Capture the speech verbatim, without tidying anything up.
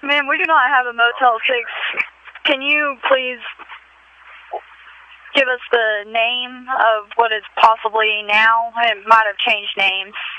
Ma'am, we do not have a Motel six. Can you please give us the name of what is possibly now? It might have changed names.